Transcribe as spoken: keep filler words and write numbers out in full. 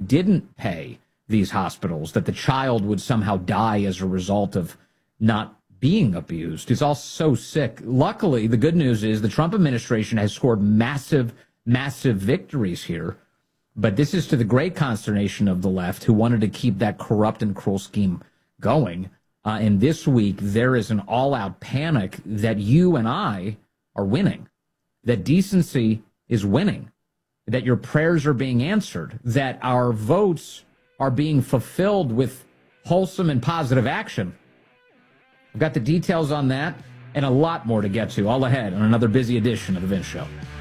didn't pay these hospitals, that the child would somehow die as a result of not being abused. It's all so sick. Luckily, the good news is the Trump administration has scored massive, massive victories here. But this is to the great consternation of the left, who wanted to keep that corrupt and cruel scheme going. Uh, and this week, there is an all-out panic that you and I are winning, that decency is winning, that your prayers are being answered, that our votes are being fulfilled with wholesome and positive action. I've got the details on that and a lot more to get to all ahead on another busy edition of The Vince Show.